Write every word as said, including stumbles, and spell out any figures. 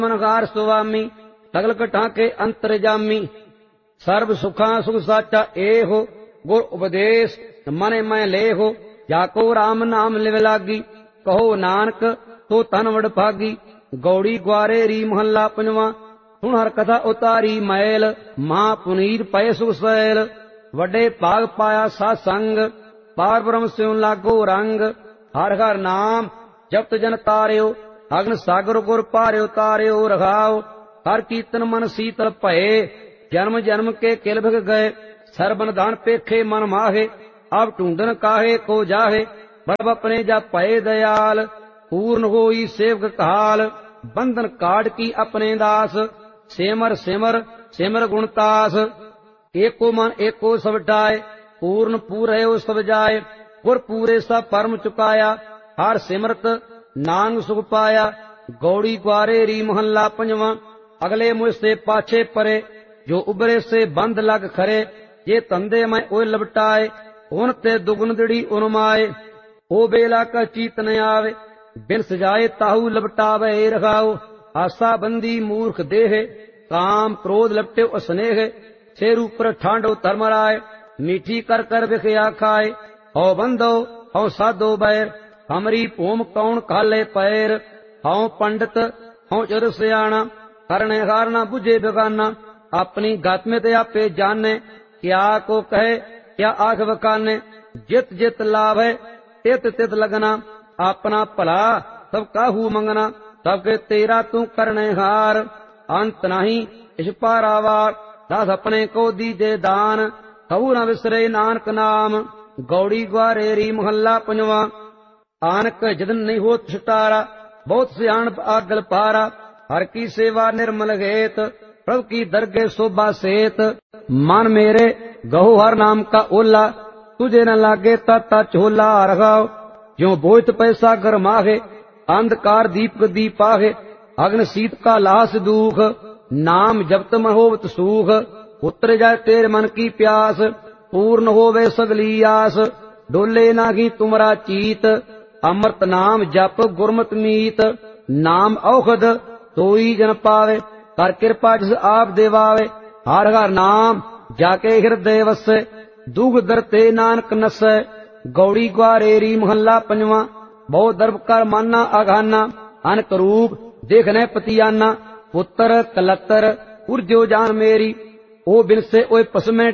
मनगार सुवामी सगल कटा के अंतरजामी सर्व सुखा सुख साचा ए हो गुर उपदेश मन मैं ले हो जाको राम नाम लिव लागी कहो नानक तो तन वड भागी। गौड़ी ग्वारे री महला पंजवा सुन हर कथा उतारी मैल मां पुनीर पय सुख सैल वडे भाग पाया सात संग पार ब्रह्म स्यों लागो रंग। हर हर नाम जपत जन तारियो अग्न सागर गुर पारियो तारियो रघाओ। हर कीर्तन मन शीतल भये जन्म जन्म के किल भग गए सरबन दान पेखे मन माहे अब ढूंढन काहे को जाहे बब अपने जा पये दयाल पूर्ण होई सेवक काल बंधन काट की अपने दास सिमर सिमर सिमर गुणतास। एको मन एको सब डाय पूर्ण पूरे सब जाय गुर पूरे सब परम चुकाया हर सिमरत नांग सुख पाया। गौड़ी ग्वारे री महला पंजवा अगले मुझ से पाछे परे जो उबरे से बंद लग खरे ये तंदे मैं ओए लपटाए उन ते दुगुन दिड़ी उनमाए। ओ बेला का चीत न आवे बिन सजाए ताहू लपटावे रखाओ। आशा बंदी मूर्ख देह काम क्रोध लपटे स्नेह शेर ऊपर ठांडो धर्मराय मीठी कर कर विखया खाए। हौ बंदो हौ साधो बैर हमरी भूम कौन काले पैर। हौ पंडित हौ चर सियाणा करने हारना बुझे बेगाना अपनी गत में ते आपे जाने क्या को कहे क्या आख बकाने। जित जित लाभ है तित तित लगना अपना भला सब काहू मंगना सबके तेरा तू करने हार। अंत नहीं इस पारावार दास अपने को दीजे दान कहू न विसरे नानक नाम। गौड़ी ग्वारे री महला पंजवा आनक जदन नहीं हो छुटारा बहुत सियाणप आगल पारा। हर की सेवा निर्मल हेत प्रभु की दरगे शोभा सेत मन मेरे गहु हर नाम का ओला तुझे न लागे ता चोला रखाओ। जो बोझ पैसा घर माहे अंधकार दीपक दीप आहे अग्न शीत का लास दुख नाम जपत मन होवत सुख। उतर जाए तेरे मन की प्यास पूर्ण होवे सगली आस डोले नागी तुमरा चीत। अमृत नाम जप गुरमत मीत नाम औषध सोई जन पावे कर कृपा जिस आप देवावे। हर हर नाम जाके हृदय वसे दुख दरते नानक नसै। गौड़ी ग्वारे री महला पंजवा बहुत दर्भ कर माना अघाना अनक रूप देखने पतियाना पुत्र कलतर उर्जो जान मेरी ओ बिन से ओए पसमें